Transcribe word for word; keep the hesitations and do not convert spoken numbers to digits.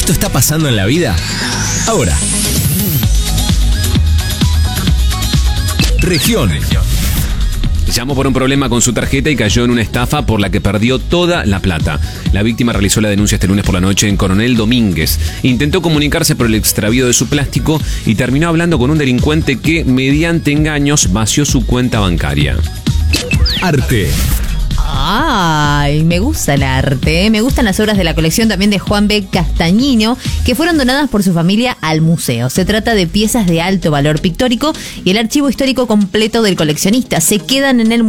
Esto está pasando en la vida ahora. Región. Llamó por un problema con su tarjeta y cayó en una estafa por la que perdió toda la plata. La víctima realizó la denuncia este lunes por la noche en Coronel Domínguez. Intentó comunicarse por el extravío de su plástico y terminó hablando con un delincuente que, mediante engaños, vació su cuenta bancaria. Arte. Ay, me gusta el arte, ¿eh? Me gustan las obras de la colección también de Juan B. Castañino, que fueron donadas por su familia al museo. Se trata de piezas de alto valor pictórico y el archivo histórico completo del coleccionista. Se quedan en el